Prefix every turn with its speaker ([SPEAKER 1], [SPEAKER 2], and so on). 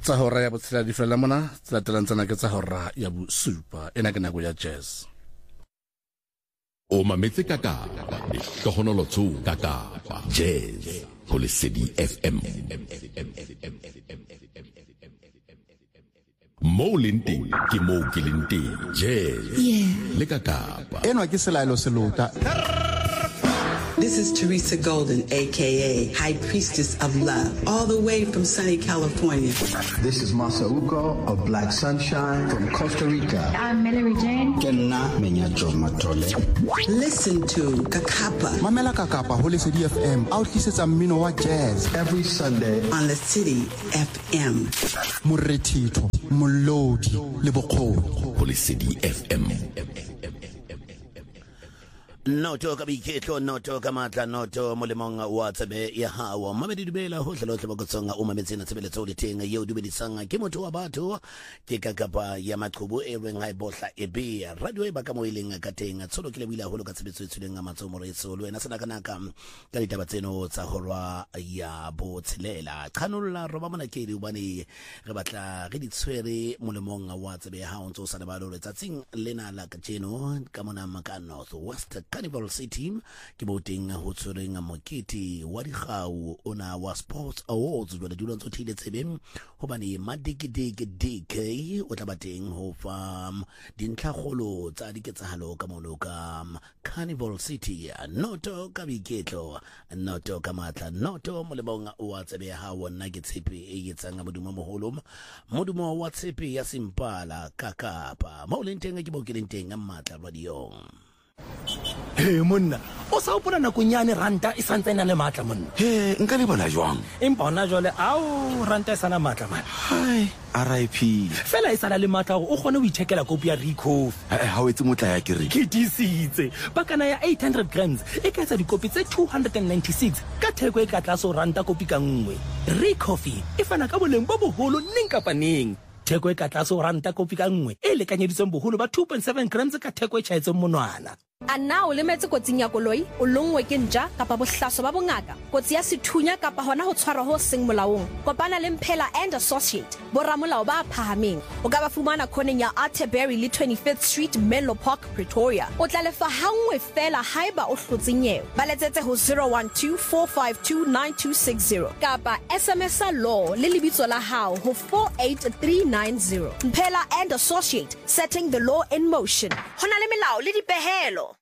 [SPEAKER 1] tsa hora ya botsela di fela mona tsa telantsana ke tsa hora ya bo super ena ke nako ya jazz
[SPEAKER 2] o mametse kaka tohonolotso kaka jazz ho Lesedi FM mo lenteng ke mo ke lenteng jazz le kaka
[SPEAKER 3] enwa ke selaelo selota.
[SPEAKER 4] This is Teresa Golden, a.k.a. High Priestess of Love, all the way from sunny California.
[SPEAKER 5] This is Masauko of Black Sunshine from Costa Rica.
[SPEAKER 6] I'm Mallory Jane.
[SPEAKER 5] Kenna Menyacho Matole.
[SPEAKER 4] Listen to Kakapa.
[SPEAKER 3] Mamela Kakapa ho Lesedi FM, out tlisetsa mmino wa jazz.
[SPEAKER 5] Every Sunday
[SPEAKER 4] on Lesedi FM.
[SPEAKER 3] Morethitho, molodi, le bokgoni.
[SPEAKER 2] ho Lesedi FM.
[SPEAKER 7] Noto ka biketlo noto ka matla noto molemong wa tsebe ya hawa mamedi dubela ho hlalohle bokotsonga o mametsena tsebeletsao le teng yo dubedisanga ke motho wa batho ke kakapa ya maqhubu e reng ha bohla e be radio e baka mo ileng ka teng tsolo ke le buile haholo ka tshebetso e tshileng matso mo retso le wena sana kana ka ditaba tseno tsa horwa ya botshelela qhanolla roba mona ke di ubane re batla re di tshwere molemong wa tsebe ya hawo ntso sa le balo letsatsing lena la ka tseno ka mona maka North West Carnival City ke boteng ho tshwereng mokete wa digau ona wa Sports Awards jwa dilo ntso thile tsebeng hobane madikidiki o tla bateng ho fa dintlhagolo tsa diketsahalo ka mono ka Carnival City noto ka biketlo noto ka matla noto molemong wa tsebe ha wona ke tshepe e yetsanga modumo moholo modumo wa tshepe ya Simpala Kakapa mo lenteng ke bokeleng teng matla radio.
[SPEAKER 8] Hey monna, o sa opona nakonyane ranta e santse ena le matla monna.
[SPEAKER 9] He, nka le bona jwang?
[SPEAKER 8] Empa ona jole au ranta e sana matla man.
[SPEAKER 9] Hai, RIP.
[SPEAKER 8] Fela e sala le matla o kgone ho ithekela kopi ya Rico.
[SPEAKER 9] Ha o etse motla ya ke re.
[SPEAKER 8] Ke disitse. Bakana ya 800 grams e ka etsa dikopi tse 296 ka theko e ka tlase ranta kopi ka nngwe. Rico e fana ka boleng bo boholo ning kapa ning. Theko e ka tlase ranta kopi ka nngwe e lekanyeditsweng boholo ba 2.7 grams ka theko e tjhaetseng monwana.
[SPEAKER 10] A na o lemetse kotsing ya koloi o longwe ke nja kapa bohlaso ba bongaka kotsi ya sethunya kapa hona ho tshwarwa ho seng molaong kopana le Mphela and Associate boramolao ba phahameng o ka ba fumana khoneng ya Atterbury le 25th Street Menlo Park Pretoria o tla lefa hangwe fela haiba o hlotse nyewe ba letsetse ho 0124529260 kapa SMS law le lebitso la hao ho 48390 Mphela and Associate, setting the law in motion hona le melao le dipehelo.